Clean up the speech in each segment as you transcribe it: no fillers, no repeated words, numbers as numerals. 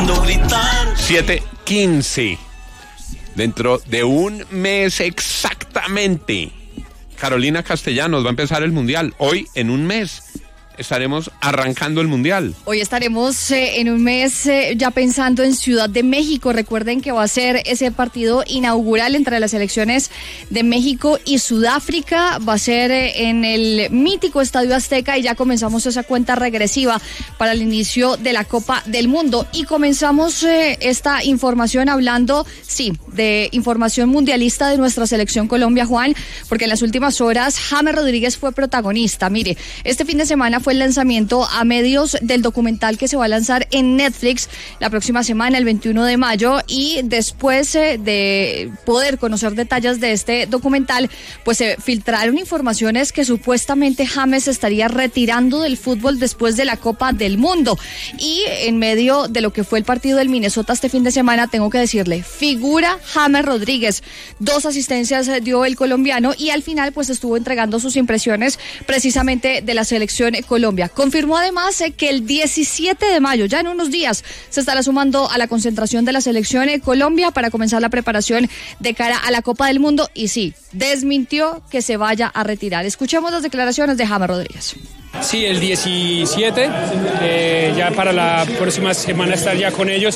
haciendo gritar. 7:15. Dentro de un mes exactamente, Carolina Castellanos va a empezar el Mundial. Hoy, en un mes, estaremos arrancando el Mundial. Hoy estaremos en un mes ya pensando en Ciudad de México. Recuerden que va a ser ese partido inaugural entre las selecciones de México y Sudáfrica. Va a ser en el mítico Estadio Azteca y ya comenzamos esa cuenta regresiva para el inicio de la Copa del Mundo. Y comenzamos esta información hablando, sí, de información mundialista de nuestra selección Colombia, Juan, porque en las últimas horas James Rodríguez fue protagonista. Mire, este fin de semana fue el lanzamiento a medios del documental que se va a lanzar en Netflix la próxima semana, el 21 de mayo, y después de poder conocer detalles de este documental, pues se filtraron informaciones que supuestamente James estaría retirando del fútbol después de la Copa del Mundo. Y en medio de lo que fue el partido del Minnesota este fin de semana, tengo que decirle, figura James Rodríguez. 2 asistencias dio el colombiano y al final pues estuvo entregando sus impresiones precisamente de la selección Colombia. Confirmó además que el 17 de mayo, ya en unos días, se estará sumando a la concentración de la selección Colombia para comenzar la preparación de cara a la Copa del Mundo y sí, desmintió que se vaya a retirar. Escuchemos las declaraciones de James Rodríguez. Sí, el 17, ya para la próxima semana estar ya con ellos.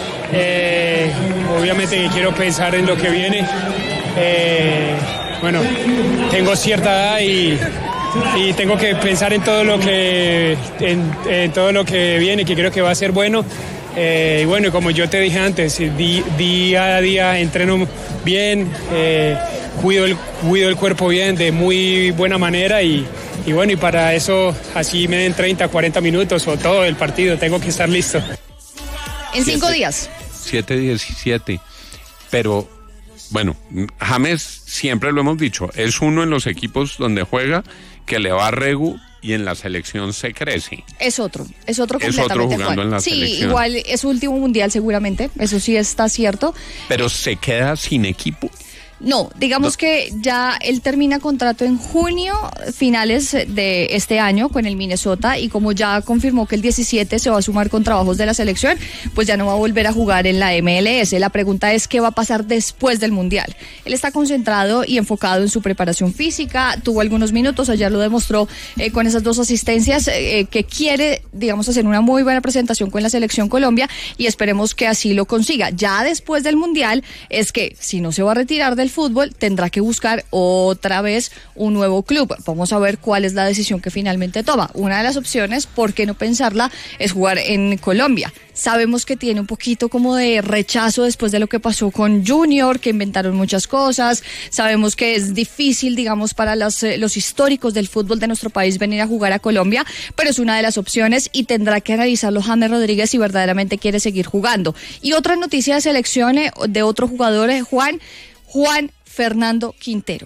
Obviamente quiero pensar en lo que viene. Bueno, tengo cierta edad y tengo que pensar en todo lo que en todo lo que viene, que creo que va a ser bueno. Y bueno, como yo te dije antes, día a día entreno bien, cuido el cuerpo bien, de muy buena manera y bueno, y para eso así me den 30, 40 minutos o todo el partido, tengo que estar listo. En 5 días. 7:17. Pero bueno, James, siempre lo hemos dicho, es uno en los equipos donde juega que le va a regu y en la selección se crece. Es otro completamente. Es otro jugando en la selección. Sí, igual es su último mundial seguramente, eso sí está cierto. Pero se queda sin equipo. No, digamos que ya él termina contrato en junio, finales de este año con el Minnesota, y como ya confirmó que el 17 se va a sumar con trabajos de la selección, pues ya no va a volver a jugar en la MLS. La pregunta es qué va a pasar después del Mundial. Él está concentrado y enfocado en su preparación física, tuvo algunos minutos, ayer lo demostró con esas 2 asistencias, que quiere, digamos, hacer una muy buena presentación con la selección Colombia y esperemos que así lo consiga. Ya después del Mundial es que si no se va a retirar del fútbol, tendrá que buscar otra vez un nuevo club. Vamos a ver cuál es la decisión que finalmente toma. Una de las opciones, ¿por qué no pensarla?, es jugar en Colombia. Sabemos que tiene un poquito como de rechazo después de lo que pasó con Junior, que inventaron muchas cosas. Sabemos que es difícil, digamos, para los históricos del fútbol de nuestro país venir a jugar a Colombia, pero es una de las opciones y tendrá que analizarlo James Rodríguez si verdaderamente quiere seguir jugando. Y otra noticia de selección de otro jugador, Juan Fernando Quintero.